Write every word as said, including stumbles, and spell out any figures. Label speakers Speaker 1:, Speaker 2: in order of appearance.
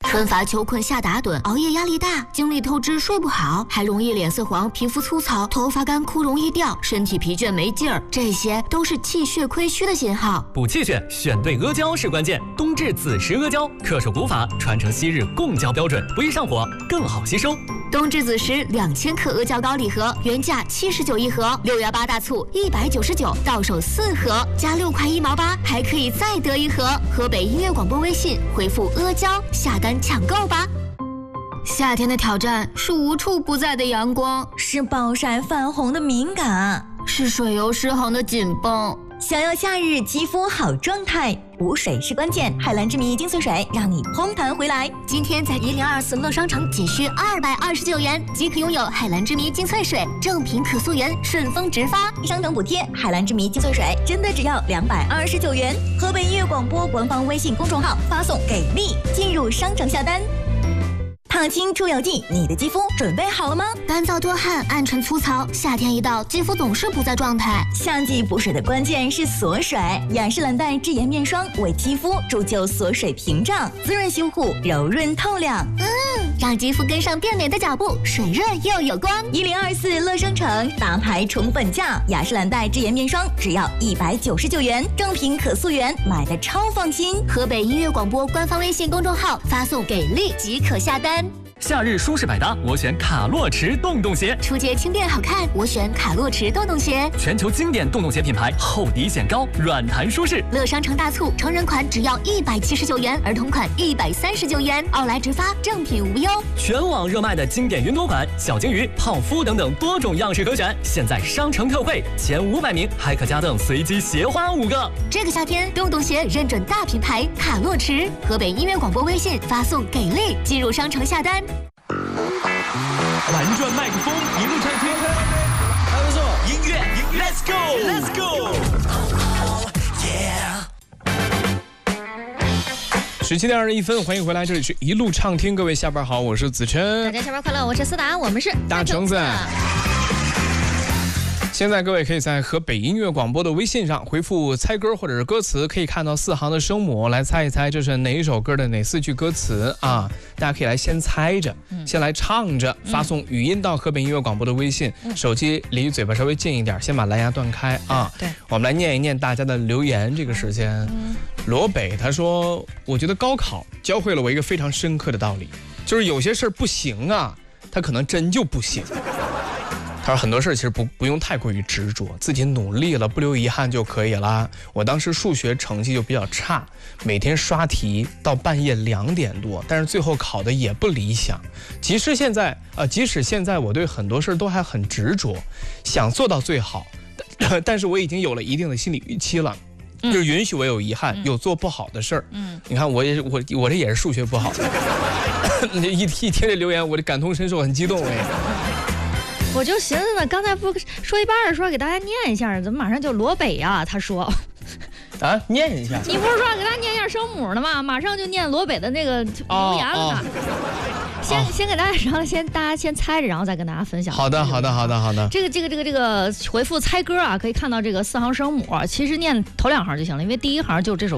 Speaker 1: 春乏秋困夏打盹，熬夜压力大，精力透支睡不好，还容易脸色黄、皮肤粗糙、头发干枯容易掉，身体疲倦没劲儿，这些都是气血亏虚的信号。
Speaker 2: 补气血，选对阿胶是关键。冬至子时阿胶，恪守古法，传承昔日贡胶标准，不易上火，更好吸收。
Speaker 1: 冬至子时两千克阿胶膏礼盒，原价七十九一盒，六幺八大促一百九十九，到手四盒，加六块一毛八，还可以再得一盒。河北音乐广播微信回复阿胶下单抢购吧。夏天的挑战是无处不在的阳光，
Speaker 3: 是暴晒泛红的敏感，
Speaker 1: 是水油失衡的紧绷。
Speaker 3: 想要夏日肌肤好状态，补水是关键。海蓝之谜精粹水让你嘭弹回来。
Speaker 1: 今天在一零二四乐商城仅需二百二十九元即可拥有海蓝之谜精粹水，正品可溯源，顺丰直发，
Speaker 3: 商城补贴。海蓝之谜精粹水真的只要两百二十九元。河北音乐广播官方微信公众号发送给力，进入商城下单。烫青出油剂，你的肌肤准备好了吗？
Speaker 1: 干燥多汗、暗沉粗糙，夏天一到，肌肤总是不在状态。
Speaker 3: 夏季补水的关键是锁水，雅诗兰黛智颜面霜为肌肤铸就锁水屏障，滋润修护，柔润透亮。
Speaker 1: 嗯，让肌肤跟上变美的脚步，水润又有光。
Speaker 3: 一零二四乐商城大牌宠粉价，雅诗兰黛智颜面霜只要一百九十九元，正品可溯源，买的超放心。
Speaker 1: 河北音乐广播官方微信公众号发送给力即可下单。
Speaker 2: 夏日舒适百搭，我选卡洛驰洞洞鞋。
Speaker 1: 出街轻便好看，我选卡洛驰洞洞鞋。
Speaker 2: 全球经典洞洞鞋品牌，厚底显高，软弹舒适。
Speaker 1: 乐商城大促，成人款只要一百七十九元，儿童款一百三十九元，奥莱直发，正品无忧。
Speaker 2: 全网热卖的经典云朵款、小金鱼、泡芙等等多种样式可选，现在商城特惠，前五百名还可加赠随机鞋花五个。
Speaker 1: 这个夏天，洞洞鞋认准大品牌卡洛驰。河北音乐广播微信发送给力，进入商城下单。
Speaker 4: 玩转麦克风，一路畅听，还不错，音乐 ，Let's go，Let's go，
Speaker 5: 十七点二十一分，欢迎回来，这里是一路畅听，各位下班好，我是子琛，
Speaker 6: 大家下班快乐，我是思达，我们是
Speaker 5: 大橙子。现在各位可以在河北音乐广播的微信上回复猜歌或者是歌词，可以看到四行的声母，来猜一猜这是哪一首歌的哪四句歌词啊？大家可以来先猜着，嗯、先来唱着，发送语音到河北音乐广播的微信，嗯、手机离嘴巴稍微近一点，先把蓝牙断开啊。
Speaker 6: 对，
Speaker 5: 我们来念一念大家的留言。这个时间，嗯、罗北他说：“我觉得高考教会了我一个非常深刻的道理，就是有些事儿不行啊，他可能真就不行。”他说很多事其实不不用太过于执着，自己努力了不留遗憾就可以了。我当时数学成绩就比较差，每天刷题到半夜两点多，但是最后考的也不理想。即使现在呃，即使现在我对很多事都还很执着，想做到最好，但, 但是我已经有了一定的心理预期了。嗯、就是允许我有遗憾，嗯、有做不好的事儿。嗯，你看我也我我这也是数学不好，一一听这留言，我这感同身受，很激动哎。
Speaker 6: 我就寻思呢，刚才不说一半的说给大家念一下，怎么马上就罗北啊？他说，
Speaker 5: 啊，念一下。
Speaker 6: 你不是说给大家念一下声母的吗？马上就念罗北的那个留言了呢。哦、先、哦、先给大家，然后先大家先猜着，然后再跟大家分享。
Speaker 5: 好的，好的，好的，好的。
Speaker 6: 这个这个这个这个回复猜歌啊，可以看到这个四行声母，其实念头两行就行了，因为第一行就这首